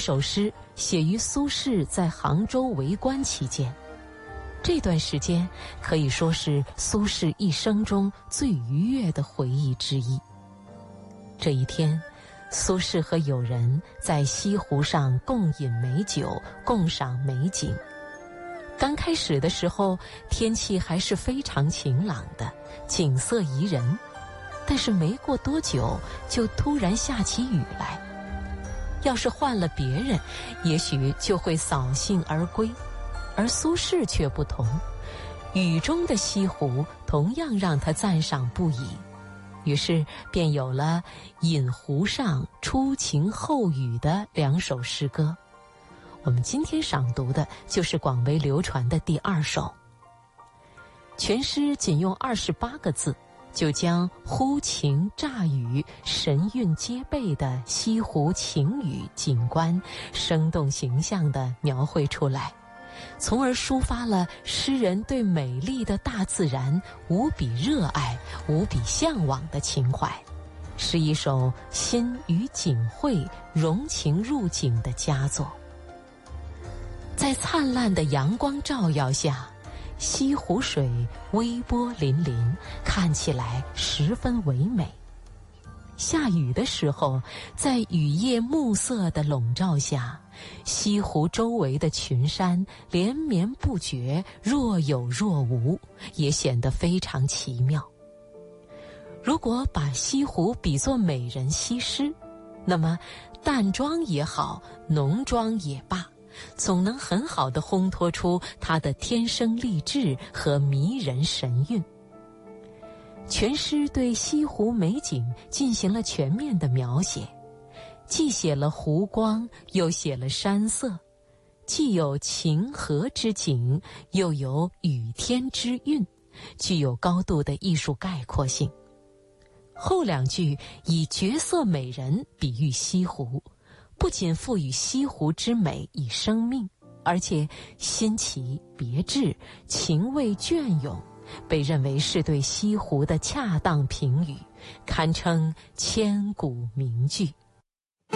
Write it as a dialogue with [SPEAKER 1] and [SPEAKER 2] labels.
[SPEAKER 1] 首诗写于苏轼在杭州为官期间，这段时间可以说是苏轼一生中最愉悦的回忆之一。这一天，苏轼和友人在西湖上共饮美酒，共赏美景。刚开始的时候，天气还是非常晴朗的，景色宜人。但是没过多久，就突然下起雨来。要是换了别人，也许就会扫兴而归，而苏轼却不同，雨中的西湖同样让他赞赏不已。于是便有了《饮湖上》初晴后雨的2首诗歌。我们今天赏读的就是广为流传的第2首。全诗仅用28个字，就将忽晴乍雨、神韵皆备的西湖晴雨景观生动形象地描绘出来，从而抒发了诗人对美丽的大自然无比热爱、无比向往的情怀，是一首心与景会融情入景的佳作。在灿烂的阳光照耀下，西湖水微波粼粼，看起来十分唯美。下雨的时候，在雨夜暮色的笼罩下，西湖周围的群山连绵不绝，若有若无，也显得非常奇妙。如果把西湖比作美人西施，那么淡妆也好，浓妆也罢，总能很好地烘托出它的天生丽质和迷人神韵。全诗对西湖美景进行了全面的描写，既写了湖光，又写了山色，既有晴和之景，又有雨天之韵，具有高度的艺术概括性。后2句以绝色美人比喻西湖，不仅赋予西湖之美以生命，而且新奇别致，情味隽永，被认为是对西湖的恰当评语，堪称千古名句。